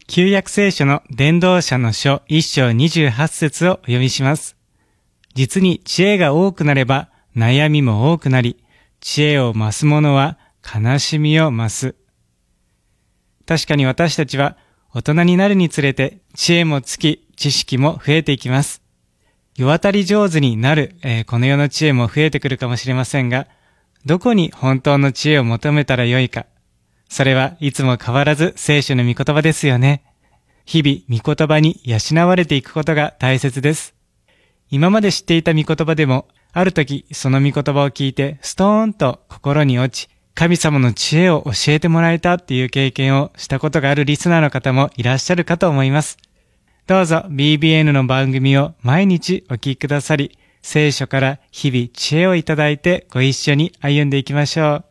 旧約聖書の伝道者の書1章28節をお読みします。実に知恵が多くなれば悩みも多くなり、知恵を増す者は悲しみを増す。確かに私たちは大人になるにつれて知恵もつき、知識も増えていきます。世渡り上手になる、この世の知恵も増えてくるかもしれませんが、どこに本当の知恵を求めたらよいか。それはいつも変わらず聖書の御言葉ですよね。日々御言葉に養われていくことが大切です。今まで知っていた御言葉でも、ある時その御言葉を聞いてストーンと心に落ち、神様の知恵を教えてもらえたっていう経験をしたことがあるリスナーの方もいらっしゃるかと思います。どうぞ BBN の番組を毎日お聞きくださり、聖書から日々知恵をいただいてご一緒に歩んでいきましょう。